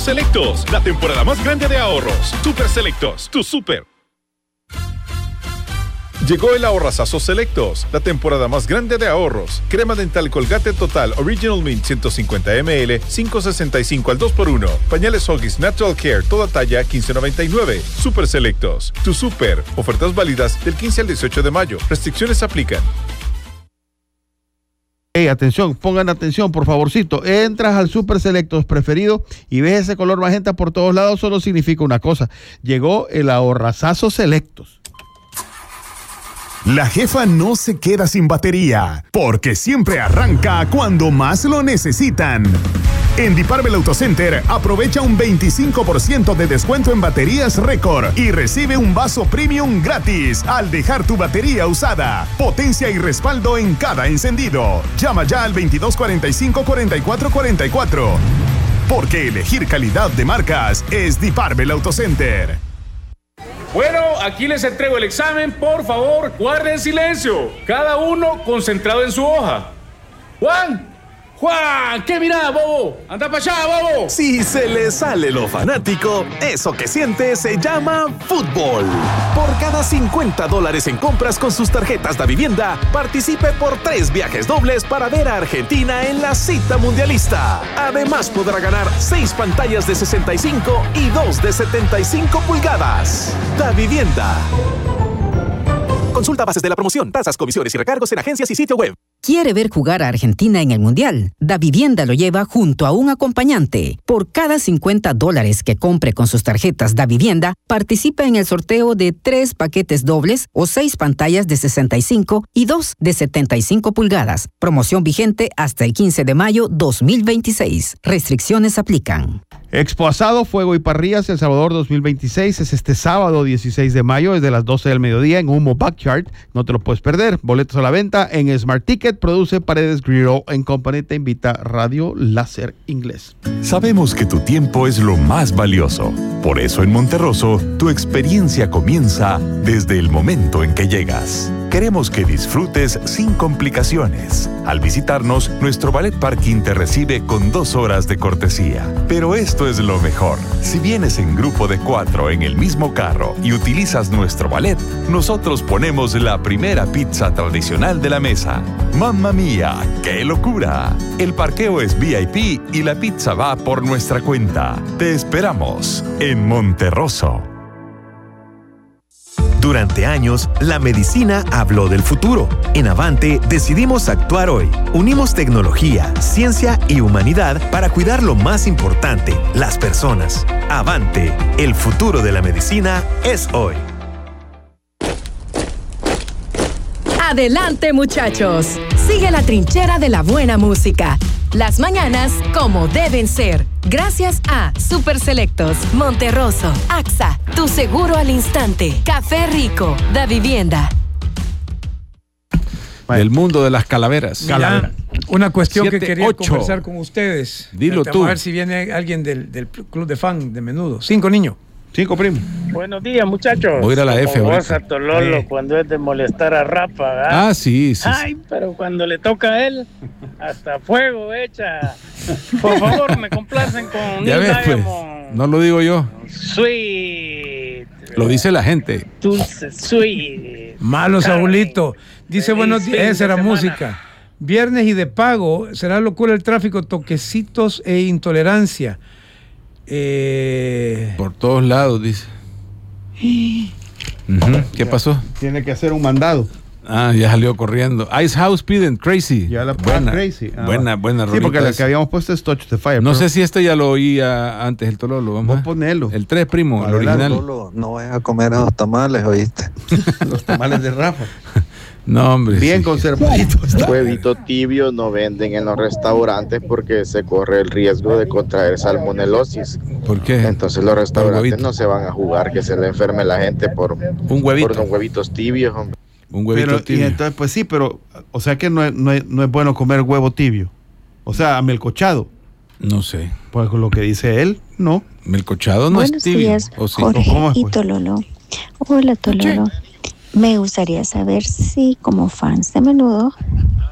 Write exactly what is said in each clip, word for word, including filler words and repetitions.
Selectos, la temporada más grande de ahorros. Super Selectos, tu super. Llegó el ahorrazazo Selectos, la temporada más grande de ahorros. Crema dental Colgate Total Original Mint ciento cincuenta mililitros, cinco sesenta y cinco al dos por uno. Pañales Huggies Natural Care, toda talla, quince noventa y nueve. Super Selectos, tu super. Ofertas válidas del quince al dieciocho de mayo. Restricciones aplican. Hey, atención, pongan atención, por favorcito. Entras al Super Selectos preferido y ves ese color magenta por todos lados, solo significa una cosa. Llegó el ahorrazazo Selectos. La jefa no se queda sin batería, porque siempre arranca cuando más lo necesitan. En Department Auto Center, aprovecha un veinticinco por ciento de descuento en baterías récord y recibe un vaso premium gratis al dejar tu batería usada. Potencia y respaldo en cada encendido. Llama ya al veintidós cuarenta y cinco, cuarenta y cuatro cuarenta y cuatro. Porque elegir calidad de marcas es Department Auto Center. Bueno, aquí les entrego el examen. Por favor, guarden silencio. Cada uno concentrado en su hoja. Juan, Juan, ¿qué mirá, bobo? Anda para allá, bobo. Si se le sale lo fanático, eso que siente se llama fútbol. Por cada cincuenta dólares en compras con sus tarjetas de vivienda, participe por tres viajes dobles para ver a Argentina en la cita mundialista. Además podrá ganar seis pantallas de sesenta y cinco y dos de setenta y cinco pulgadas. Da Vivienda. Consulta bases de la promoción, tasas, comisiones y recargos en agencias y sitio web. ¿Quiere ver jugar a Argentina en el Mundial? Da Vivienda lo lleva junto a un acompañante. Por cada cincuenta dólares que compre con sus tarjetas Da Vivienda, participa en el sorteo de tres paquetes dobles o seis pantallas de sesenta y cinco y dos de setenta y cinco pulgadas. Promoción vigente hasta el quince de mayo dos mil veintiséis. Restricciones aplican. Expo Asado, Fuego y Parrillas El Salvador dos mil veintiséis es este sábado dieciséis de mayo desde las doce del mediodía en Humo Backyard. No te lo puedes perder. Boletos a la venta en Smart Ticket. Produce Paredes Grill and Company. Te invita Radio Láser Inglés. Sabemos que tu tiempo es lo más valioso. Por eso en Monterroso, tu experiencia comienza desde el momento en que llegas. Queremos que disfrutes sin complicaciones. Al visitarnos, nuestro Ballet Parking te recibe con dos horas de cortesía. Pero esto es lo mejor. Si vienes en grupo de cuatro en el mismo carro y utilizas nuestro ballet, nosotros ponemos la primera pizza tradicional de la mesa. ¡Mamma mía! ¡Qué locura! El parqueo es V I P y la pizza va por nuestra cuenta. Te esperamos en Monterroso. Durante años, la medicina habló del futuro. En Avante decidimos actuar hoy. Unimos tecnología, ciencia y humanidad para cuidar lo más importante, las personas. Avante, el futuro de la medicina es hoy. Adelante, muchachos. Sigue la trinchera de la buena música. Las mañanas como deben ser. Gracias a Super Selectos, Monterroso, A X A, Tu Seguro al Instante, Café Rico, Da Vivienda. El mundo de las calaveras. Mira, Calavera. una cuestión Siete, que quería ocho. conversar con ustedes. Dilo Vamos tú. a ver si viene alguien del, del club de fan de Menudo. Cinco niños. Cinco primos. Buenos días, muchachos. Voy a ir a la F Como ahorita. vos a Tololo Sí. cuando es de molestar a Rafa, ¿verdad? Ah, sí, sí, sí. Ay, pero cuando le toca a él, hasta fuego echa. Por favor, me complacen con Ya Neil ves, pues. Diamond. No lo digo yo. Sweet. Lo dice la gente. Dulce, sweet. Malo, Saulito. Dice, Feliz buenos fin días. de Esa era semana. música. Viernes y de pago. Será locura el tráfico, toquecitos e intolerancia. Eh... Por todos lados, dice. Ujú. ¿Qué pasó? Tiene que hacer un mandado. Ah, ya salió corriendo. Ice House piden Crazy. Ya la buena, Crazy. Ah, buena, buena Sí, rolita porque la esa. que habíamos puesto es Touch the Fire. No pero sé si este ya lo oía antes el Tololo. Vamos a ponerlo. El tres primo, el Adelante. original. Lolo, no vayas a comer esos tamales, ¿oíste? Los tamales de Rafa. No, hombre. Bien sí. conservaditos. Huevito tibio no venden en los restaurantes porque se corre el riesgo de contraer salmonelosis. ¿Por qué? Entonces los restaurantes huevito. no se van a jugar que se le enferme la gente por un huevito. por unos huevitos tibios, hombre. Un huevito Pero, tibio. y entonces, pues sí, pero, o sea que no es, no es, no es bueno comer huevo tibio. O sea, melcochado. No sé. Pues con lo que dice él, no. Melcochado no Buenos es tibio. días, ¿O sí? Jorge ¿Cómo es, y pues? Tololo. Hola, Tololo. Me gustaría saber si como fans de Menudo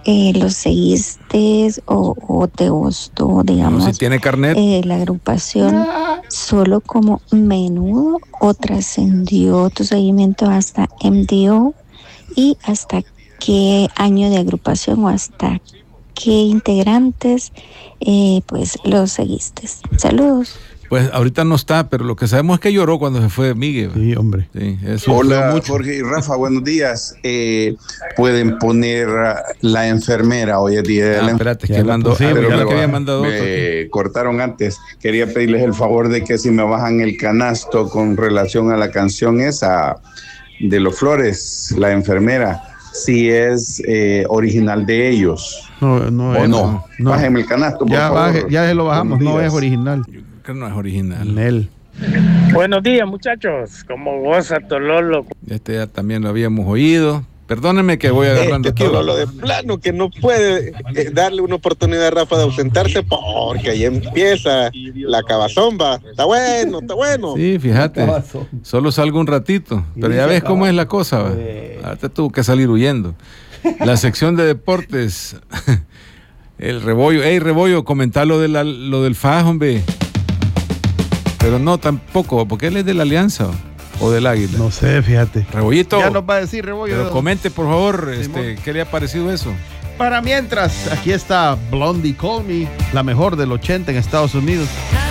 eh, ¿los seguiste o, o te gustó, digamos, No, si tiene carnet. eh, la agrupación solo como Menudo o trascendió tu seguimiento hasta M D O? ¿Y hasta qué año de agrupación o hasta qué integrantes eh, pues los seguiste? Saludos. Pues ahorita no está, pero lo que sabemos es que lloró cuando se fue Miguel. Sí, hombre. Sí, eso Hola, mucho. Jorge y Rafa, buenos días. Eh, pueden poner uh, la enfermera hoy es día de Ah, la espérate, enfermera. que mandó, Pero ah, me que había va- mandado otro. me cortaron antes. Quería pedirles el favor de que si me bajan el canasto con relación a la canción esa de Los Flores, la enfermera, si es eh, original de ellos. No, no ¿O es. no? no. Bájenme el canasto, por Ya, favor. baje, ya se lo bajamos, Buenos no días. es original. Que no es original. Nel. Buenos días, muchachos. Como goza Tololo. Este ya también lo habíamos oído. Perdónenme que voy agarrando Este aquí. Tololo de plano que no puede eh, darle una oportunidad a Rafa de ausentarse porque ahí empieza la cabazomba. Está bueno, está bueno. Sí, fíjate. Solo salgo un ratito. Pero ya ves cómo es la cosa. ¿va? Ahorita tuvo que salir huyendo. La sección de deportes. El Rebollo. Ey, Rebollo, comentá lo, de la, lo del F A J, hombre. Pero no tampoco, porque él es de la Alianza o, o del Águila. No sé, fíjate. Rebollito. Ya nos va a decir Rebollo. Pero comente, por favor, Simón. este, ¿qué le ha parecido eso? Para mientras, aquí está Blondie Call Me, la mejor del ochenta en Estados Unidos.